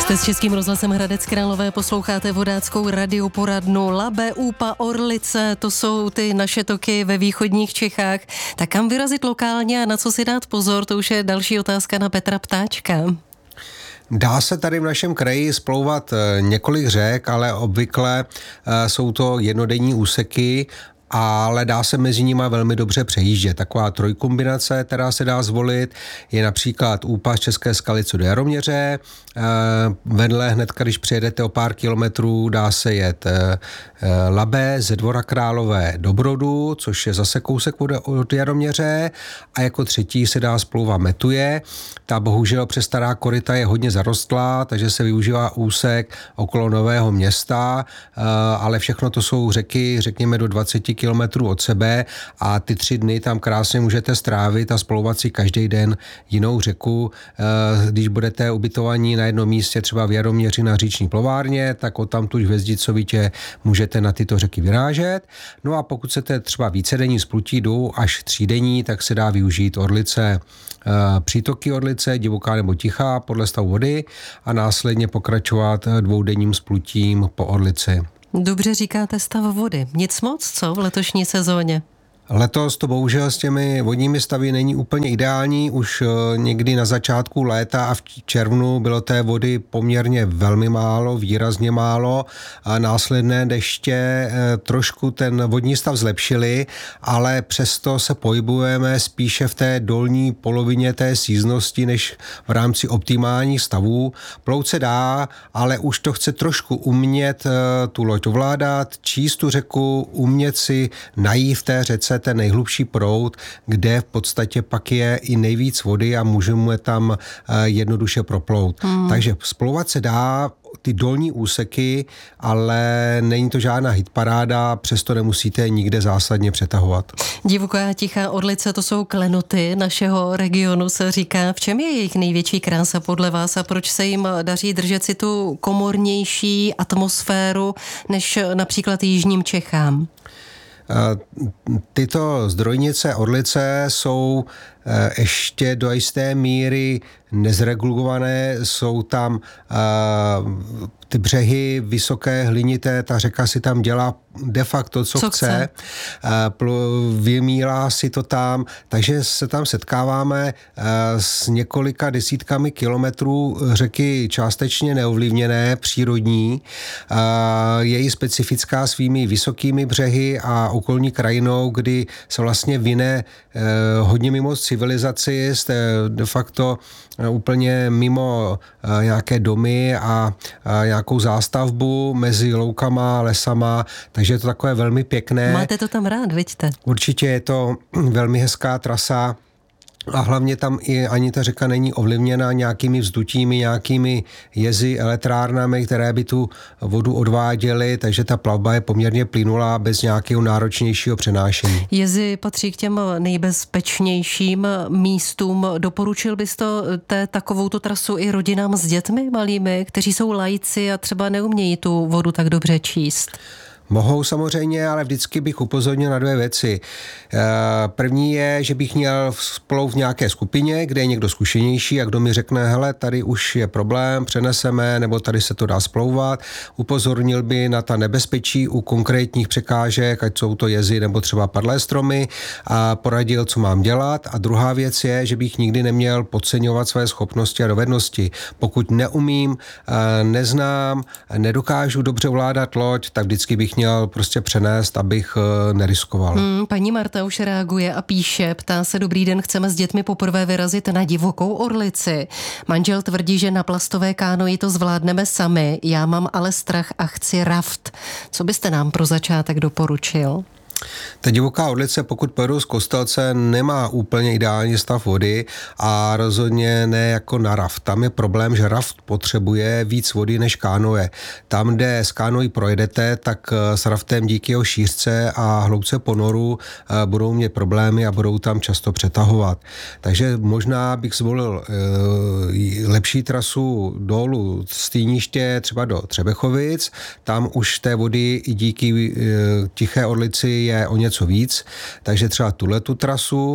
Jste s Českým rozhlasem Hradec Králové, posloucháte vodáckou radioporadnu. Labe, Úpa, Orlice, to jsou ty naše toky ve východních Čechách. Tak kam vyrazit lokálně a na co si dát pozor, to už je další otázka na Petra Ptáčka. Dá se tady v našem kraji splouvat několik řek, ale obvykle jsou to jednodenní úseky, ale dá se mezi nimi velmi dobře přejíždět. Taková trojkombinace, která se dá zvolit, je například Úpa z České Skalice do Jaroměře. Vedle hned, když přijedete o pár kilometrů, dá se jet Labe ze Dvora Králové do Brodu, což je zase kousek od Jaroměře. A jako třetí se dá splouvat Metuje. Ta bohužel přes stará koryta je hodně zarostlá, takže se využívá úsek okolo Nového Města, ale všechno to jsou řeky, řekněme do 20 kilometrů od sebe a ty 3 dny tam krásně můžete strávit a splouvat si každý den jinou řeku. Když budete ubytovaní na jednom místě, třeba v Jaroměři na říční plovárně, tak odtamtud hvězdicovitě můžete na tyto řeky vyrážet. No a pokud chcete třeba vícedenní splutí až 3denní, tak se dá využít Orlice, přítoky Orlice, divoká nebo tichá podle stavu vody a následně pokračovat 2denním splutím po Orlici. Dobře říkáte stav vody. Nic moc, co v letošní sezóně? Letos to bohužel s těmi vodními stavy není úplně ideální. Už někdy na začátku léta a v červnu bylo té vody poměrně velmi málo, výrazně málo. A následné deště trošku ten vodní stav zlepšily, ale přesto se pohybujeme spíše v té dolní polovině té sjízdnosti, než v rámci optimálních stavů. Plout se dá, ale už to chce trošku umět tu loď ovládat, číst tu řeku, umět si najít v té řece ten nejhlubší proud, kde v podstatě pak je i nejvíc vody a můžeme tam jednoduše proplout. Takže splouvat se dá ty dolní úseky, ale není to žádná hitparáda, přesto nemusíte nikde zásadně přetahovat. Divoká tichá Orlice, to jsou klenoty našeho regionu, se říká. V čem je jejich největší krása podle vás a proč se jim daří držet si tu komornější atmosféru než například jižním Čechám? Tyto zdrojnice Orlice jsou ještě do jisté míry nezregulované, jsou tam ty břehy vysoké, hlinité, ta řeka si tam dělá de facto, co chce. Vymílá si to tam, takže se tam setkáváme s několika desítkami kilometrů řeky částečně neovlivněné, přírodní. Je i specifická svými vysokými břehy a okolní krajinou, kdy se vlastně vyne hodně mimo civilizaci, jste de facto úplně mimo nějaké domy a nějakou zástavbu mezi loukama, lesama, takže je to takové velmi pěkné. Máte to tam rád, vidíte? Určitě je to velmi hezká trasa a hlavně tam i ani ta řeka není ovlivněna nějakými vzdutími, nějakými jezy, elektrárnami, které by tu vodu odváděly, takže ta plavba je poměrně plynulá bez nějakého náročnějšího přenášení. Jezy patří k těm nejbezpečnějším místům. Doporučil byste takovouto trasu i rodinám s dětmi malými, kteří jsou laici a třeba neumějí tu vodu tak dobře číst? Mohou samozřejmě, ale vždycky bych upozornil na 2 věci. První je, že bych měl splout v nějaké skupině, kde je někdo zkušenější a kdo mi řekne, hele, tady už je problém, přeneseme, nebo tady se to dá splouvat. Upozornil by na ta nebezpečí u konkrétních překážek, ať jsou to jezy nebo třeba padlé stromy a poradil, co mám dělat. A druhá věc je, že bych nikdy neměl podceňovat své schopnosti a dovednosti. Pokud neumím, neznám, nedokážu dobře ovládat loď, tak vždycky bych měl prostě přenést, abych neriskoval. Paní Marta už reaguje a píše, ptá se, dobrý den, chceme s dětmi poprvé vyrazit na divokou Orlici. Manžel tvrdí, že na plastové kánoji to zvládneme sami, já mám ale strach a chci raft. Co byste nám pro začátek doporučil? Ta divoká Orlice, pokud pojedu z Kostelce, nemá úplně ideální stav vody a rozhodně ne jako na raft. Tam je problém, že raft potřebuje víc vody než kánoe. Tam, kde s kánoí projedete, tak s raftem díky jeho šířce a hloubce ponoru budou mít problémy a budou tam často přetahovat. Takže možná bych zvolil lepší trasu dolů z Týniště třeba do Třebechovic. Tam už té vody i díky tiché Orlici je o něco víc, takže třeba tuhletu trasu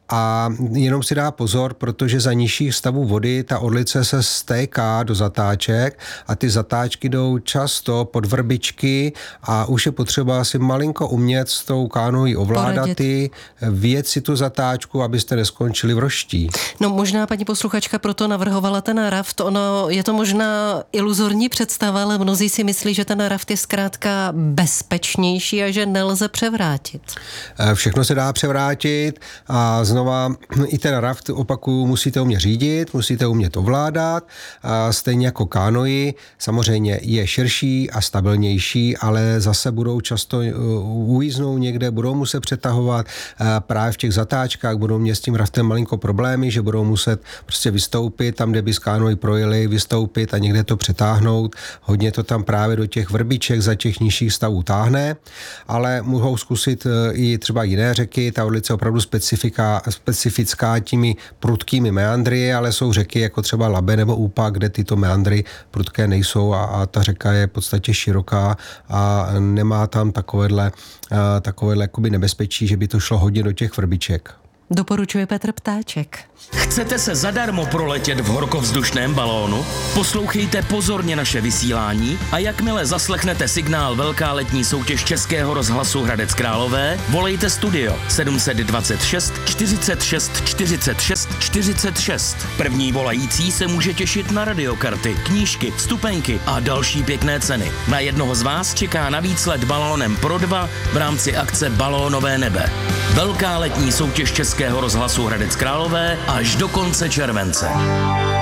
a jenom si dá pozor, protože za nižších stavů vody ta orlice se stéká do zatáček a ty zatáčky jdou často pod vrbičky a už je potřeba si malinko umět s tou kánoí ovládat, vyjet si tu zatáčku, abyste neskončili v roští. No možná paní posluchačka proto navrhovala ten raft. Ono je to možná iluzorní představa, ale mnozí si myslí, že ten raft je zkrátka bezpečnější a že nelze převrátit. Všechno se dá převrátit a znova i ten raft, opakuju, musíte umět řídit, musíte umět ovládat, a stejně jako kánoji, samozřejmě je širší a stabilnější, ale zase budou často ujíznou někde, budou muset přetahovat právě v těch zatáčkách, budou mít s tím raftem malinko problémy, že budou muset prostě vystoupit tam, kde by z kánoji projeli, vystoupit a někde to přetáhnout. Hodně to tam právě do těch vrbiček za těch nižších stavů táhne, ale mohou zkusit i třeba jiné řeky. Ta orlice je opravdu specifická těmi prudkými meandry, ale jsou řeky jako třeba Labe nebo Úpa, kde tyto meandry prudké nejsou a ta řeka je v podstatě široká a nemá tam takovéhle jakoby nebezpečí, že by to šlo hodně do těch vrbiček. Doporučuje Petr Ptáček. Chcete se zadarmo proletět v horkovzdušném balónu? Poslouchejte pozorně naše vysílání a jakmile zaslechnete signál Velká letní soutěž Českého rozhlasu Hradec Králové, volejte studio 726 46 46 46. První volající se může těšit na radiokarty, knížky, vstupenky a další pěkné ceny. Na jednoho z vás čeká navíc let balónem pro 2 v rámci akce Balónové nebe. Velká letní soutěž Českého rozhlasu Hradec Králové až do konce července.